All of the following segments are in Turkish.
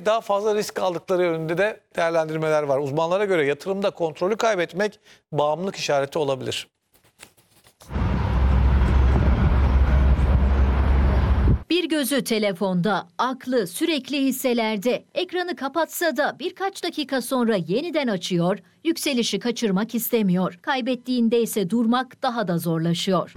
giderek daha fazla risk aldıkları yönünde de değerlendirmeler var. Uzmanlara göre yatırımda kontrolü kaybetmek bağımlılık işareti olabilir. Bir gözü telefonda, aklı sürekli hisselerde. Ekranı kapatsa da birkaç dakika sonra yeniden açıyor, yükselişi kaçırmak istemiyor. Kaybettiğinde ise durmak daha da zorlaşıyor.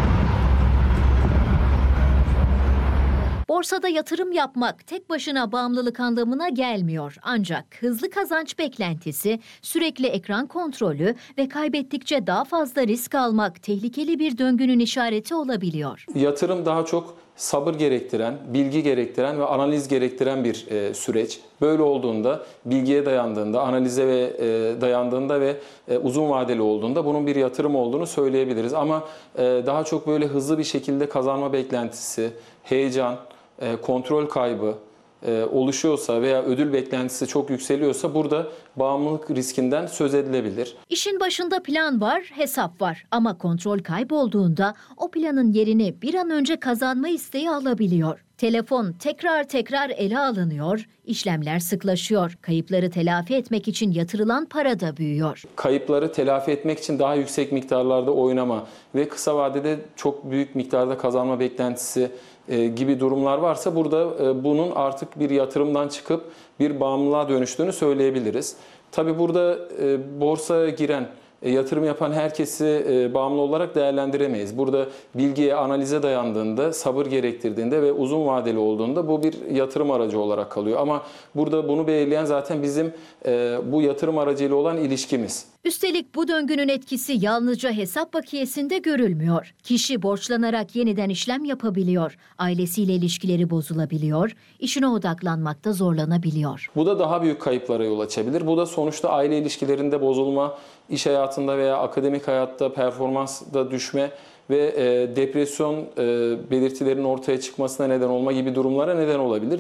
Borsada yatırım yapmak tek başına bağımlılık anlamına gelmiyor. Ancak hızlı kazanç beklentisi, sürekli ekran kontrolü ve kaybettikçe daha fazla risk almak tehlikeli bir döngünün işareti olabiliyor. Yatırım daha çok sabır gerektiren, bilgi gerektiren ve analiz gerektiren bir süreç. Böyle olduğunda, bilgiye dayandığında, analize dayandığında ve uzun vadeli olduğunda bunun bir yatırım olduğunu söyleyebiliriz. Ama daha çok böyle hızlı bir şekilde kazanma beklentisi, heyecan, kontrol kaybı oluşuyorsa veya ödül beklentisi çok yükseliyorsa burada bağımlılık riskinden söz edilebilir. İşin başında plan var, hesap var ama kontrol kaybolduğunda o planın yerini bir an önce kazanma isteği alabiliyor. Telefon tekrar ele alınıyor, işlemler sıklaşıyor. Kayıpları telafi etmek için yatırılan para da büyüyor. Kayıpları telafi etmek için daha yüksek miktarlarda oynama ve kısa vadede çok büyük miktarda kazanma beklentisi gibi durumlar varsa burada bunun artık bir yatırımdan çıkıp bir bağımlılığa dönüştüğünü söyleyebiliriz. Tabii burada borsaya giren, yatırım yapan herkesi bağımlı olarak değerlendiremeyiz. Burada bilgiye, analize dayandığında, sabır gerektirdiğinde ve uzun vadeli olduğunda bu bir yatırım aracı olarak kalıyor. Ama burada bunu belirleyen zaten bizim bu yatırım aracıyla olan ilişkimiz. Üstelik bu döngünün etkisi yalnızca hesap bakiyesinde görülmüyor. Kişi borçlanarak yeniden işlem yapabiliyor, ailesiyle ilişkileri bozulabiliyor, işine odaklanmakta zorlanabiliyor. Bu da daha büyük kayıplara yol açabilir. Bu da sonuçta aile ilişkilerinde bozulma, iş hayatında veya akademik hayatta performansta düşme ve depresyon belirtilerinin ortaya çıkmasına neden olma gibi durumlara neden olabilir.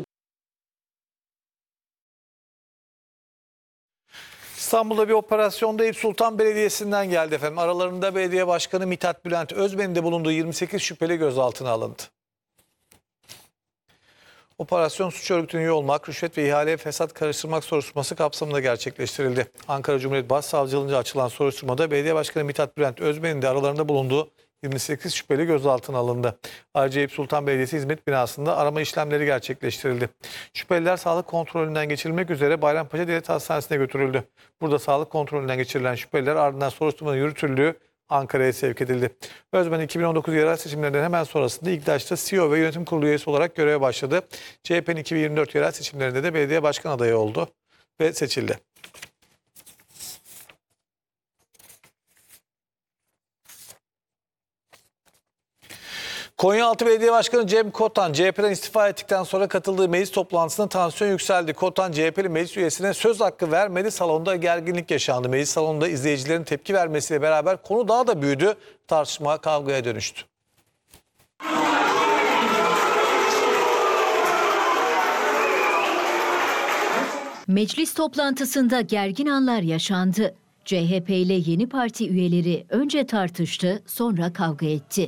İstanbul'da bir operasyonda Eyüp Sultan Belediyesi'nden geldi efendim. Aralarında belediye başkanı Mithat Bülent Özmen'in de bulunduğu 28 şüpheli gözaltına alındı. Operasyon suç örgütüne üye olmak, rüşvet ve ihaleye fesat karıştırmak soruşturması kapsamında gerçekleştirildi. Ankara Cumhuriyet Başsavcılığınca açılan soruşturmada belediye başkanı Mithat Bülent Özmen'in de aralarında bulunduğu 28 şüpheli gözaltına alındı. Ayrıca Eyüp Sultan Belediyesi hizmet binasında arama işlemleri gerçekleştirildi. Şüpheliler sağlık kontrolünden geçirilmek üzere Bayrampaşa Devlet Hastanesi'ne götürüldü. Burada sağlık kontrolünden geçirilen şüpheliler ardından soruşturmanın yürütüldüğü Ankara'ya sevk edildi. Özmen 2019 yerel seçimlerinden hemen sonrasında İGDAŞ'ta CEO ve yönetim kurulu üyesi olarak göreve başladı. CHP'nin 2024 yerel seçimlerinde de belediye başkan adayı oldu ve seçildi. Konyaaltı Belediye Başkanı Cem Kotan, CHP'den istifa ettikten sonra katıldığı meclis toplantısında tansiyon yükseldi. Kotan, CHP'li meclis üyesine söz hakkı vermedi. Salonda gerginlik yaşandı. Meclis salonunda izleyicilerin tepki vermesiyle beraber konu daha da büyüdü. Tartışma kavgaya dönüştü. Meclis toplantısında gergin anlar yaşandı. CHP ile Yeni Parti üyeleri önce tartıştı, sonra kavga etti.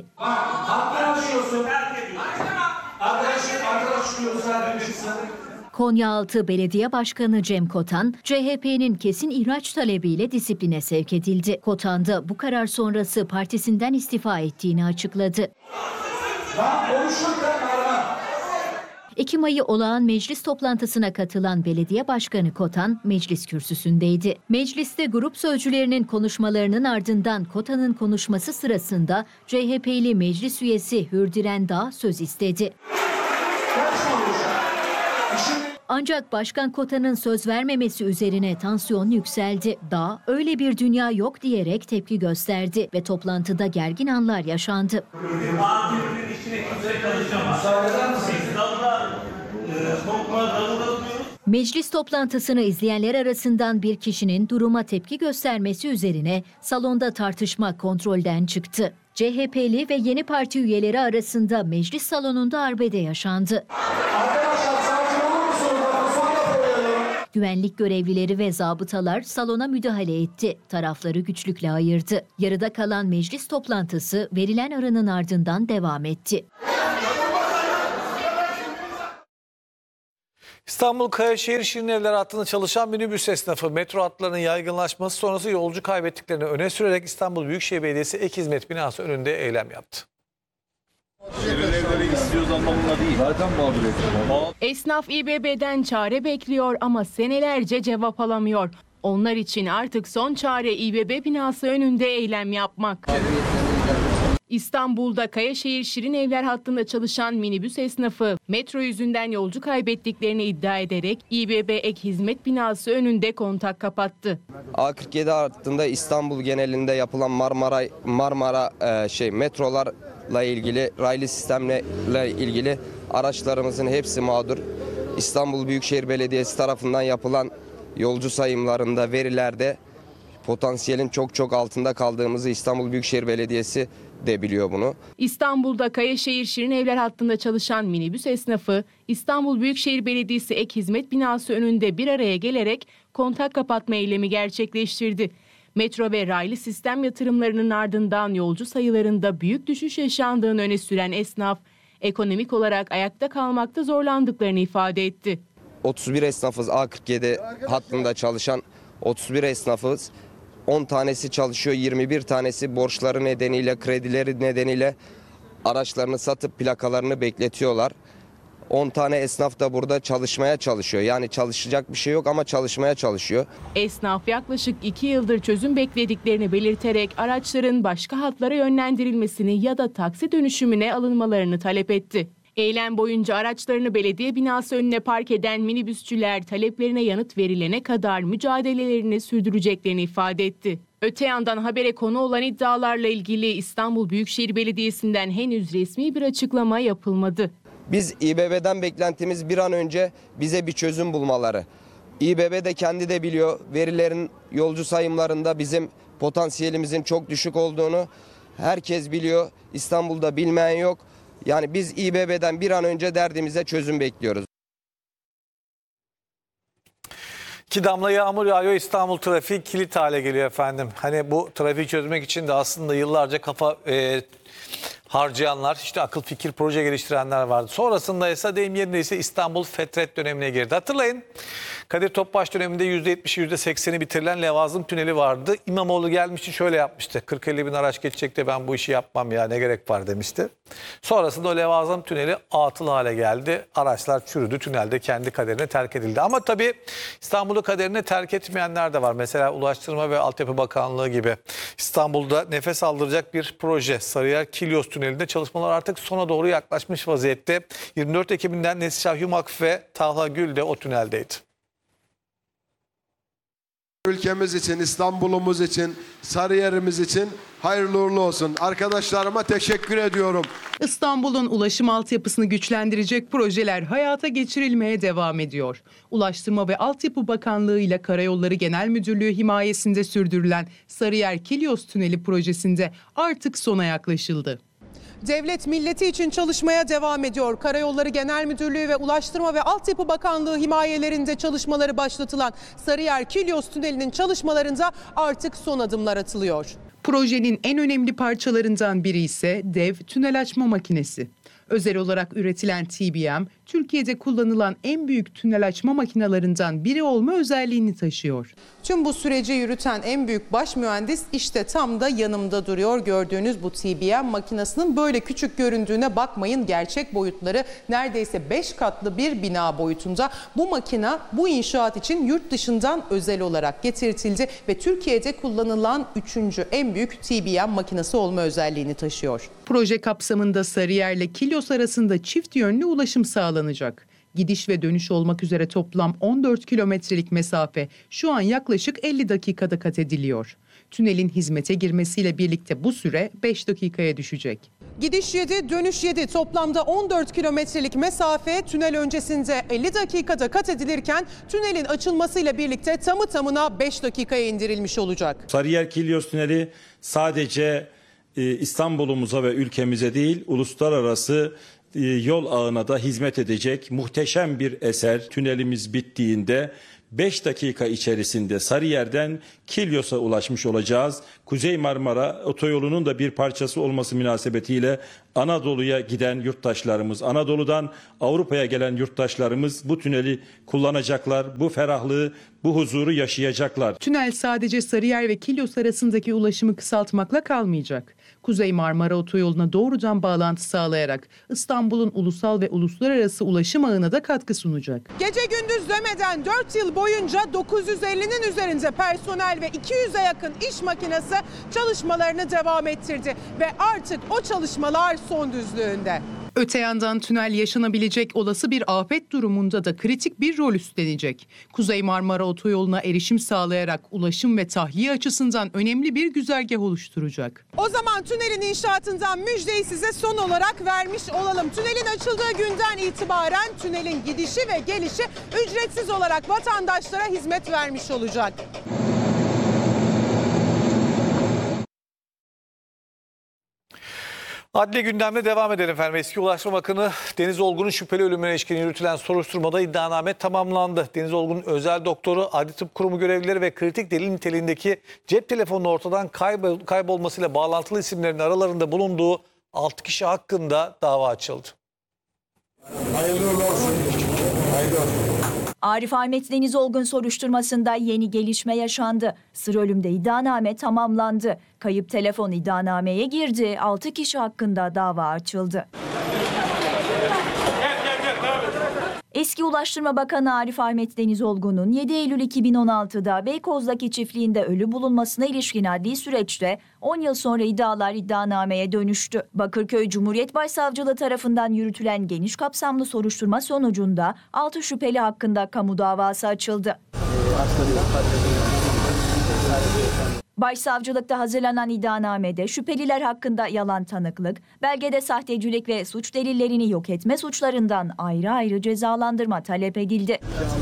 Konyaaltı Belediye Başkanı Cem Kotan, CHP'nin kesin ihraç talebiyle disipline sevk edildi. Kotan da bu karar sonrası partisinden istifa ettiğini açıkladı. Ekim ayı olağan meclis toplantısına katılan belediye başkanı Kotan meclis kürsüsündeydi. Mecliste grup sözcülerinin konuşmalarının ardından Kotan'ın konuşması sırasında CHP'li meclis üyesi Hürdiren Dağ söz istedi. Ancak Başkan Kotan'ın söz vermemesi üzerine tansiyon yükseldi. Dağ öyle bir dünya yok diyerek tepki gösterdi ve toplantıda gergin anlar yaşandı. Meclis toplantısını izleyenler arasından bir kişinin duruma tepki göstermesi üzerine salonda tartışma kontrolden çıktı. CHP'li ve Yeni Parti üyeleri arasında meclis salonunda arbede yaşandı. Güvenlik görevlileri ve zabıtalar salona müdahale etti. Tarafları güçlükle ayırdı. Yarıda kalan meclis toplantısı verilen aranın ardından devam etti. İstanbul Kayaşehir Şirinevler hattında çalışan minibüs esnafı metro hatlarının yaygınlaşması sonrası yolcu kaybettiklerini öne sürerek İstanbul Büyükşehir Belediyesi Ek Hizmet binası önünde eylem yaptı. Şirinevleri istiyoruz anlamında değil. Zaten mağduriyet. Esnaf İBB'den çare bekliyor ama senelerce cevap alamıyor. Onlar için artık son çare İBB binası önünde eylem yapmak. İstanbul'da Kayaşehir Şirinevler hattında çalışan minibüs esnafı metro yüzünden yolcu kaybettiklerini iddia ederek İBB Ek Hizmet binası önünde kontak kapattı. A47 hattında İstanbul genelinde yapılan Marmara metrolarla ilgili, raylı sistemle ilgili araçlarımızın hepsi mağdur. İstanbul Büyükşehir Belediyesi tarafından yapılan yolcu sayımlarında, verilerde potansiyelin çok altında kaldığımızı İstanbul Büyükşehir Belediyesi de biliyor bunu. İstanbul'da Kayaşehir Şirinevler hattında çalışan minibüs esnafı İstanbul Büyükşehir Belediyesi Ek Hizmet binası önünde bir araya gelerek kontak kapatma eylemi gerçekleştirdi. Metro ve raylı sistem yatırımlarının ardından yolcu sayılarında büyük düşüş yaşandığını öne süren esnaf, ekonomik olarak ayakta kalmakta zorlandıklarını ifade etti. 31 esnafız, A47 hattında çalışan 31 esnafız. 10 tanesi çalışıyor, 21 tanesi borçları nedeniyle, kredileri nedeniyle araçlarını satıp plakalarını bekletiyorlar. 10 tane esnaf da burada çalışmaya çalışıyor. Yani çalışacak bir şey yok ama çalışmaya çalışıyor. Esnaf yaklaşık 2 yıldır çözüm beklediklerini belirterek araçların başka hatlara yönlendirilmesini ya da taksi dönüşümüne alınmalarını talep etti. Eylem boyunca araçlarını belediye binası önüne park eden minibüsçüler taleplerine yanıt verilene kadar mücadelelerini sürdüreceklerini ifade etti. Öte yandan habere konu olan iddialarla ilgili İstanbul Büyükşehir Belediyesi'nden henüz resmi bir açıklama yapılmadı. Biz İBB'den beklentimiz bir an önce bize bir çözüm bulmaları. İBB de kendi de biliyor, verilerin yolcu sayımlarında bizim potansiyelimizin çok düşük olduğunu herkes biliyor. İstanbul'da bilmeyen yok. Yani biz İBB'den bir an önce derdimize çözüm bekliyoruz. 2 damla yağmur yağıyor, İstanbul trafiği kilit hale geliyor efendim. Hani bu trafiği çözmek için de aslında yıllarca kafa harcayanlar, işte akıl fikir proje geliştirenler vardı. Sonrasında ise deyim yerindeyse İstanbul Fetret dönemine girdi. Hatırlayın, Kadir Topbaş döneminde %70'i %80'i bitirilen Levazım Tüneli vardı. İmamoğlu gelmişti, şöyle yapmıştı. 40-50 bin araç geçecek de ben bu işi yapmam ya, ne gerek var demişti. Sonrasında o Levazım Tüneli atıl hale geldi. Araçlar çürüdü, tünelde kendi kaderine terk edildi. Ama tabii İstanbul'u kaderine terk etmeyenler de var. Mesela Ulaştırma ve Altyapı Bakanlığı gibi. İstanbul'da nefes aldıracak bir proje. Sarıyer Kilyos Tüneli'nde çalışmalar artık sona doğru yaklaşmış vaziyette. 24 Ekim'inden Neslişah Yumak ve Talha Gül de o tüneldeydi. Ülkemiz için, İstanbul'umuz için, Sarıyer'imiz için hayırlı uğurlu olsun. Arkadaşlarıma teşekkür ediyorum. İstanbul'un ulaşım altyapısını güçlendirecek projeler hayata geçirilmeye devam ediyor. Ulaştırma ve Altyapı Bakanlığı ile Karayolları Genel Müdürlüğü himayesinde sürdürülen Sarıyer Kilyos Tüneli projesinde artık sona yaklaşıldı. Devlet milleti için çalışmaya devam ediyor. Karayolları Genel Müdürlüğü ve Ulaştırma ve Altyapı Bakanlığı himayelerinde çalışmaları başlatılan Sarıyer Kilyos Tüneli'nin çalışmalarında artık son adımlar atılıyor. Projenin en önemli parçalarından biri ise dev tünel açma makinesi. Özel olarak üretilen TBM, Türkiye'de kullanılan en büyük tünel açma makinelerinden biri olma özelliğini taşıyor. Tüm bu süreci yürüten en büyük baş mühendis işte tam da yanımda duruyor. Gördüğünüz bu TBM makinesinin böyle küçük göründüğüne bakmayın. Gerçek boyutları neredeyse 5 katlı bir bina boyutunda. Bu makine bu inşaat için yurt dışından özel olarak getirtildi ve Türkiye'de kullanılan 3. en büyük TBM makinesi olma özelliğini taşıyor. Proje kapsamında Sarıyer ile Kilyos arasında çift yönlü ulaşım sağlanacak. Gidiş ve dönüş olmak üzere toplam 14 kilometrelik mesafe şu an yaklaşık 50 dakikada kat ediliyor. Tünelin hizmete girmesiyle birlikte bu süre 5 dakikaya düşecek. Gidiş 7, dönüş 7. Toplamda 14 kilometrelik mesafe tünel öncesinde 50 dakikada kat edilirken tünelin açılmasıyla birlikte tamı tamına 5 dakikaya indirilmiş olacak. Sarıyer Kilyos Tüneli sadece İstanbul'umuza ve ülkemize değil, uluslararası yol ağına da hizmet edecek muhteşem bir eser. Tünelimiz bittiğinde 5 dakika içerisinde Sarıyer'den Kilyos'a ulaşmış olacağız. Kuzey Marmara Otoyolu'nun da bir parçası olması münasebetiyle Anadolu'ya giden yurttaşlarımız, Anadolu'dan Avrupa'ya gelen yurttaşlarımız bu tüneli kullanacaklar. Bu ferahlığı, bu huzuru yaşayacaklar. Tünel sadece Sarıyer ve Kilyos arasındaki ulaşımı kısaltmakla kalmayacak. Kuzey Marmara Otoyolu'na doğrudan bağlantı sağlayarak İstanbul'un ulusal ve uluslararası ulaşım ağına da katkı sunacak. Gece gündüz demeden 4 yıl boyunca 950'nin üzerinde personel ve 200'e yakın iş makinesi çalışmalarını devam ettirdi ve artık o çalışmalar son düzlüğünde. Öte yandan tünel yaşanabilecek olası bir afet durumunda da kritik bir rol üstlenecek. Kuzey Marmara Otoyolu'na erişim sağlayarak ulaşım ve tahliye açısından önemli bir güzergah oluşturacak. O zaman tünelin inşaatından müjdeyi size son olarak vermiş olalım. Tünelin açıldığı günden itibaren tünelin gidişi ve gelişi ücretsiz olarak vatandaşlara hizmet vermiş olacak. Adli gündemle devam edelim efendim. Eski Ulaştırma Bakanı Deniz Olgun'un şüpheli ölümüne ilişkin yürütülen soruşturmada iddianame tamamlandı. Deniz Olgun'un özel doktoru, Adli Tıp Kurumu görevlileri ve kritik delil niteliğindeki cep telefonunun ortadan kaybolmasıyla bağlantılı isimlerin aralarında bulunduğu 6 kişi hakkında dava açıldı. Hayırlı olsun. Hayırlı olsun. Arif Ahmet Deniz Olgun soruşturmasında yeni gelişme yaşandı. Sır ölümde iddianame tamamlandı. Kayıp telefon iddianameye girdi. 6 kişi hakkında dava açıldı. Eski Ulaştırma Bakanı Arif Ahmet Deniz Olgun'un 7 Eylül 2016'da Beykoz'daki çiftliğinde ölü bulunmasına ilişkin adli süreçte 10 yıl sonra iddialar iddianameye dönüştü. Bakırköy Cumhuriyet Başsavcılığı tarafından yürütülen geniş kapsamlı soruşturma sonucunda 6 şüpheli hakkında kamu davası açıldı. Başsavcılıkta hazırlanan iddianamede şüpheliler hakkında yalan tanıklık, belgede sahtecilik ve suç delillerini yok etme suçlarından ayrı ayrı cezalandırma talep edildi.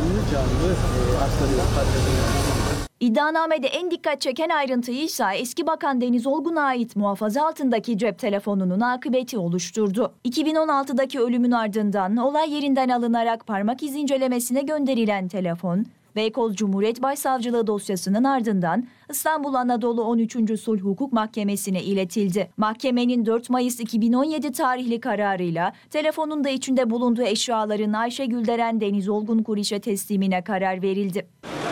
İddianamede en dikkat çeken ayrıntıyı ise eski bakan Deniz Olgun'a ait muhafaza altındaki cep telefonunun akıbeti oluşturdu. 2016'daki ölümün ardından olay yerinden alınarak parmak izi incelemesine gönderilen telefon, Beykoz Cumhuriyet Başsavcılığı dosyasının ardından İstanbul Anadolu 13. Sulh Hukuk Mahkemesi'ne iletildi. Mahkemenin 4 Mayıs 2017 tarihli kararıyla telefonun da içinde bulunduğu eşyaların Ayşegül Deren Deniz Olgun Kuriş'e teslimine karar verildi.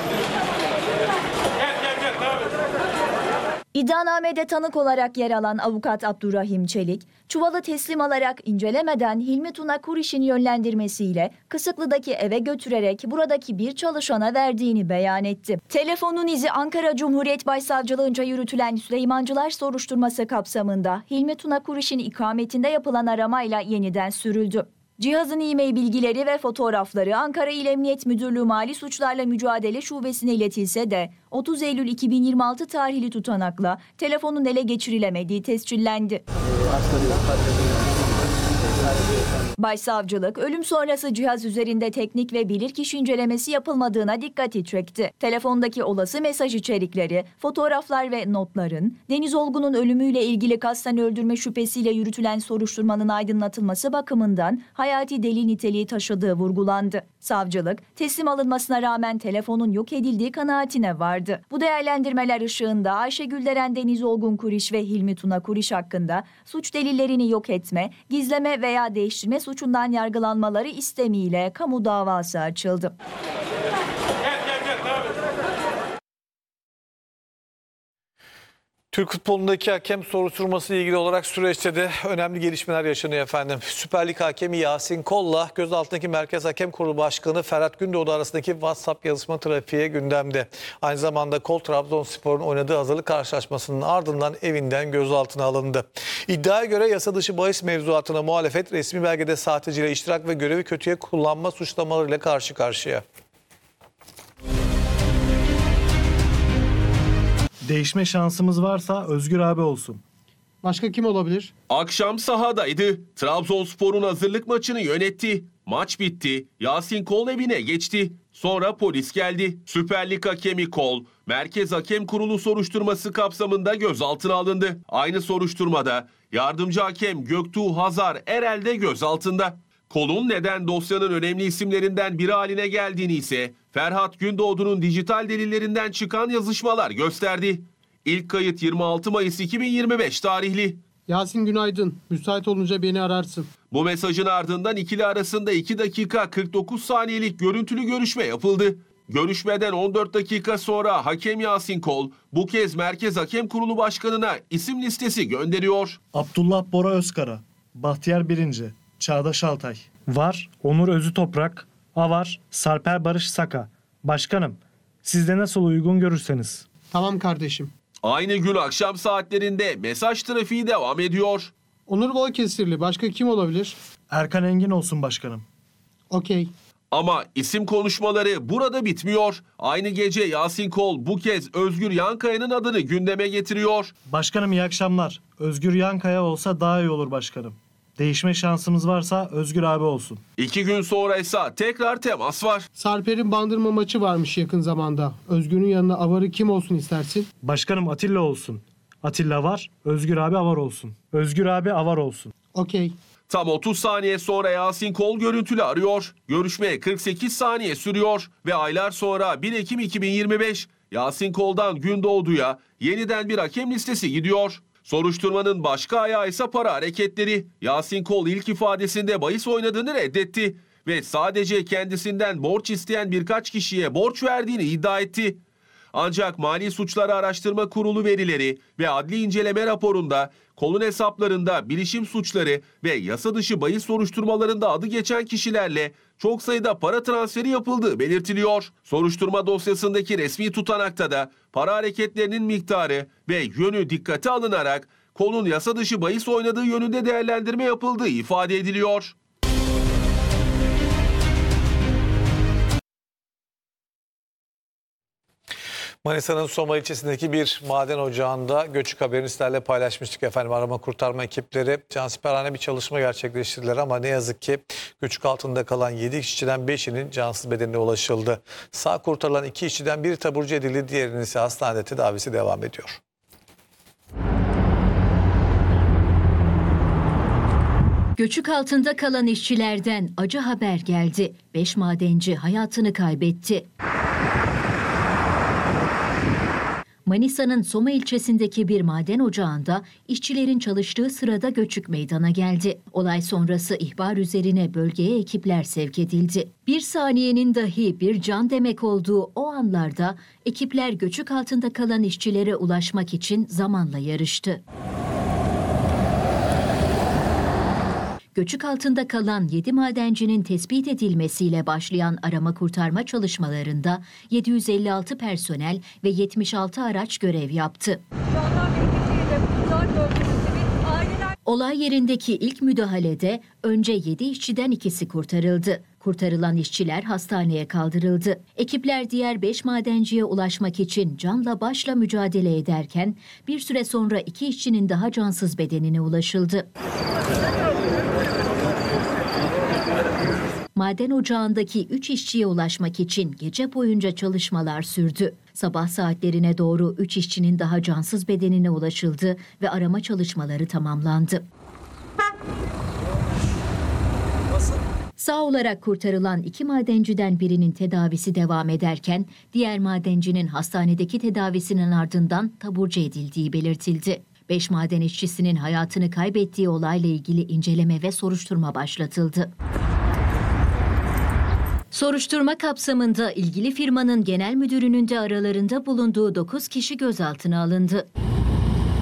İddianamede tanık olarak yer alan avukat Abdurrahim Çelik, çuvalı teslim alarak incelemeden Hilmi Tuna Kuriş'in yönlendirmesiyle Kısıklı'daki eve götürerek buradaki bir çalışana verdiğini beyan etti. Telefonun izi Ankara Cumhuriyet Başsavcılığınca yürütülen Süleymancılar soruşturması kapsamında Hilmi Tuna Kuriş'in ikametinde yapılan aramayla yeniden sürüldü. Cihazın e-mail bilgileri ve fotoğrafları Ankara İl Emniyet Müdürlüğü Mali Suçlarla Mücadele Şubesi'ne iletilse de 30 Eylül 2026 tarihli tutanakla telefonun ele geçirilemediği tescillendi. Başsavcılık, ölüm sonrası cihaz üzerinde teknik ve bilirkişi incelemesi yapılmadığına dikkati çekti. Telefondaki olası mesaj içerikleri, fotoğraflar ve notların, Deniz Olgun'un ölümüyle ilgili kasten öldürme şüphesiyle yürütülen soruşturmanın aydınlatılması bakımından hayati delil niteliği taşıdığı vurgulandı. Savcılık, teslim alınmasına rağmen telefonun yok edildiği kanaatine vardı. Bu değerlendirmeler ışığında Ayşegül Deren Deniz Olgun Kuriş ve Hilmi Tuna Kuriş hakkında suç delillerini yok etme, gizleme veya değiştirme suçundan yargılanmaları istemiyle kamu davası açıldı. Türk futbolundaki hakem soruşturması ile ilgili olarak süreçte de önemli gelişmeler yaşanıyor efendim. Süper Lig hakemi Yasin Kol'la gözaltındaki Merkez Hakem Kurulu Başkanı Ferhat Gündoğdu arasındaki WhatsApp yazışma trafiği gündemde. Aynı zamanda Kol Trabzonspor'un oynadığı hazırlık karşılaşmasının ardından evinden gözaltına alındı. İddiaya göre yasa dışı bahis mevzuatına muhalefet, resmi belgede sahteciyle iştirak ve görevi kötüye kullanma suçlamalarıyla karşı karşıya. Değişme şansımız varsa Özgür abi olsun. Başka kim olabilir? Akşam sahadaydı. Trabzonspor'un hazırlık maçını yönetti. Maç bitti. Yasin Kol evine geçti. Sonra polis geldi. Süper Lig hakemi Kol, Merkez Hakem Kurulu soruşturması kapsamında gözaltına alındı. Aynı soruşturmada yardımcı hakem Göktuğ Hazar Erel de gözaltında. Kol'un neden dosyanın önemli isimlerinden biri haline geldiğini ise Ferhat Gündoğdu'nun dijital delillerinden çıkan yazışmalar gösterdi. İlk kayıt 26 Mayıs 2025 tarihli. Yasin günaydın. Müsait olunca beni ararsın. Bu mesajın ardından ikili arasında 2 dakika 49 saniyelik görüntülü görüşme yapıldı. Görüşmeden 14 dakika sonra hakem Yasin Kol bu kez Merkez Hakem Kurulu Başkanı'na isim listesi gönderiyor. Abdullah Bora Özkara, Bahtiyar Birinci, Çağdaş Altay. Var Onur Özü Toprak, Avar Sarper Barış Saka. Başkanım, siz de nasıl uygun görürseniz. Tamam kardeşim. Aynı gün akşam saatlerinde mesaj trafiği devam ediyor. Onur Balıkesirli. Başka kim olabilir? Erkan Engin olsun başkanım. Okey. Ama isim konuşmaları burada bitmiyor. Aynı gece Yasin Kol bu kez Özgür Yankaya'nın adını gündeme getiriyor. Başkanım iyi akşamlar. Özgür Yankaya olsa daha iyi olur başkanım. Değişme şansımız varsa Özgür abi olsun. 2 gün sonra ise tekrar temas var. Sarper'in Bandırma maçı varmış yakın zamanda. Özgür'ün yanına Avar'ı kim olsun istersin? Başkanım Atilla olsun. Atilla var, Özgür abi Avar olsun. Özgür abi Avar olsun. Okey. Tam 30 saniye sonra Yasin Kol görüntülü arıyor. Görüşme 48 saniye sürüyor ve aylar sonra 1 Ekim 2025 Yasin Kol'dan Gündoğdu'ya yeniden bir hakem listesi gidiyor. Soruşturmanın başka ayağı ise para hareketleri. Yasin Kol ilk ifadesinde bahis oynadığını reddetti ve sadece kendisinden borç isteyen birkaç kişiye borç verdiğini iddia etti. Ancak Mali Suçları Araştırma Kurulu verileri ve adli inceleme raporunda Kol'un hesaplarında bilişim suçları ve yasa dışı bahis soruşturmalarında adı geçen kişilerle çok sayıda para transferi yapıldığı belirtiliyor. Soruşturma dosyasındaki resmi tutanakta da para hareketlerinin miktarı ve yönü dikkate alınarak Kol'un yasa dışı bahis oynadığı yönünde değerlendirme yapıldığı ifade ediliyor. Manisa'nın Soma ilçesindeki bir maden ocağında göçük haberini sizlerle paylaşmıştık efendim. Arama kurtarma ekipleri cansiperhane bir çalışma gerçekleştirdiler ama ne yazık ki göçük altında kalan 7 işçiden 5'inin cansız bedenine ulaşıldı. Sağ kurtarılan 2 işçiden biri taburcu edildi, diğerinin ise hastanede tedavisi devam ediyor. Göçük altında kalan işçilerden acı haber geldi. 5 madenci hayatını kaybetti. Manisa'nın Soma ilçesindeki bir maden ocağında işçilerin çalıştığı sırada göçük meydana geldi. Olay sonrası ihbar üzerine bölgeye ekipler sevk edildi. Bir saniyenin dahi bir can demek olduğu o anlarda ekipler göçük altında kalan işçilere ulaşmak için zamanla yarıştı. Göçük altında kalan 7 madencinin tespit edilmesiyle başlayan arama kurtarma çalışmalarında 756 personel ve 76 araç görev yaptı. Olay yerindeki ilk müdahalede önce 7 işçiden ikisi kurtarıldı. Kurtarılan işçiler hastaneye kaldırıldı. Ekipler diğer 5 madenciye ulaşmak için canla başla mücadele ederken bir süre sonra 2 işçinin daha cansız bedenine ulaşıldı. Maden ocağındaki 3 işçiye ulaşmak için gece boyunca çalışmalar sürdü. Sabah saatlerine doğru 3 işçinin daha cansız bedenine ulaşıldı ve arama çalışmaları tamamlandı. Sağ olarak kurtarılan 2 madenciden birinin tedavisi devam ederken diğer madencinin hastanedeki tedavisinin ardından taburcu edildiği belirtildi. 5 maden işçisinin hayatını kaybettiği olayla ilgili inceleme ve soruşturma başlatıldı. Soruşturma kapsamında ilgili firmanın genel müdürünün de aralarında bulunduğu 9 kişi gözaltına alındı.